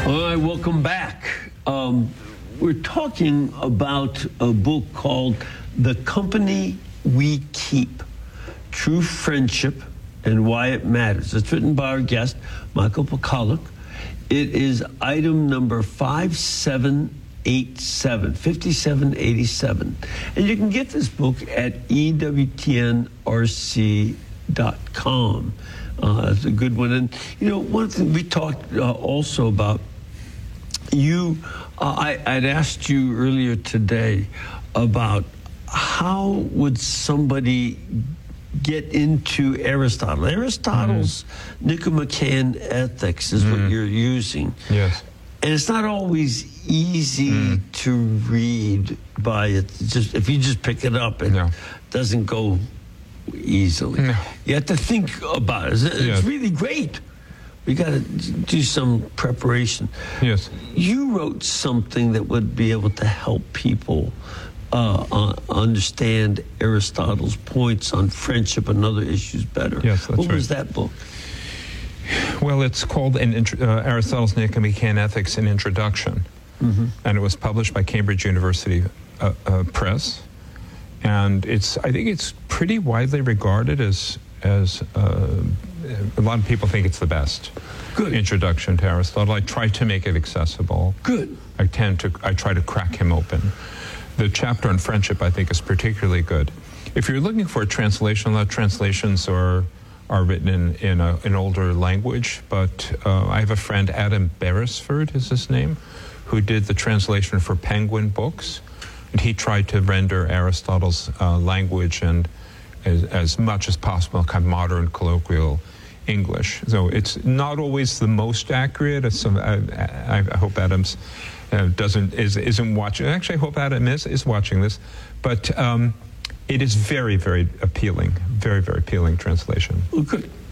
All right, welcome back. We're talking about a book called The Company We Keep, True Friendship and Why It Matters. It's written by our guest, Michael Pawluk. It is item number 5787. And you can get this book at EWTNRC.com. It's a good one. And, you know, one thing we talked also about, I'd asked you earlier today about how would somebody get into Aristotle. Aristotle's Nicomachean Ethics is what you're using. Yes. And it's not always easy to read by it. Just if you just pick it up, it doesn't go easily. No. You have to think about it. It's really great. We got to do some preparation. Yes. You wrote something that would be able to help people understand Aristotle's points on friendship and other issues better. Yes, that's What was that book? Well, it's called Aristotle's Nicomachean Ethics, an Introduction. And it was published by Cambridge University Press. And I think it's pretty widely regarded as a lot of people think it's the best introduction to Aristotle. I try to make it accessible. Good. I try to crack him open. The chapter on friendship, I think, is particularly good. If you're looking for a translation, a lot of translations are written in an older language, but I have a friend, Adam Beresford is his name, who did the translation for Penguin Books, and he tried to render Aristotle's language and as much as possible kind of modern colloquial English. So it's not always the most accurate. I hope Adams isn't watching. Actually, I hope Adam is watching this, but it is very, very appealing. Very, very appealing translation. Well, good.